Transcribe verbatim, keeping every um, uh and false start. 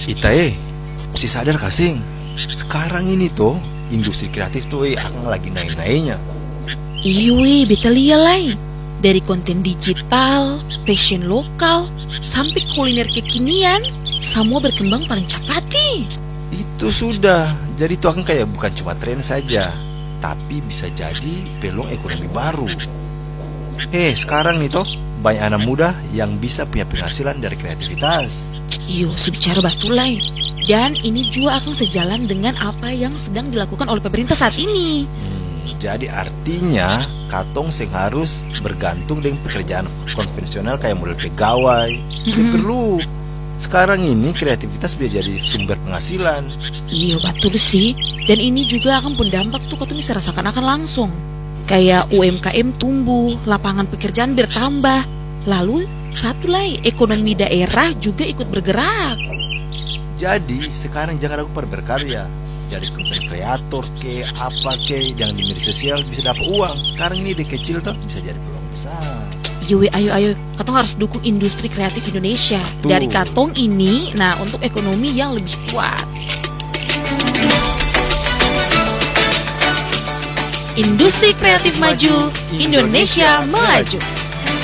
Itae, si sadar kasing. Sekarang ini tuh industri kreatif tuh eh, akan lagi naik-naiknya. Iwi, betul ya lain. Dari konten digital, fashion lokal, sampai kuliner kekinian, semua berkembang paling cepat nih. Itu sudah. Jadi itu akan kayak bukan cuma tren saja, tapi bisa jadi peluang ekonomi baru. Hei, sekarang nih toh banyak anak muda yang bisa punya penghasilan dari kreativitas. Iyo, sebicara batu lain. Dan ini juga akan sejalan dengan apa yang sedang dilakukan oleh pemerintah saat ini. Hmm, jadi artinya katong sing harus bergantung dengan pekerjaan konvensional kayak model pegawai. Mm-hmm. Perlu. Sekarang ini kreativitas bisa jadi sumber penghasilan. Iya betul sih. Dan ini juga akan berdampak tuh katong bisa rasakan akan langsung. Kayak U M K M tumbuh, lapangan pekerjaan bertambah. Lalu satu lagi ekonomi daerah juga ikut bergerak. Jadi sekarang jangan ragu pada berkarya. Jadi konten kreator ke apa ke yang di media sosial bisa dapat uang. Sekarang ini dari kecil tuh bisa jadi peluang besar. Yui, ayo ayo, katong harus dukung industri kreatif Indonesia. Tuh. Dari katong ini, nah untuk ekonomi yang lebih kuat. Industri kreatif maju, Indonesia melaju.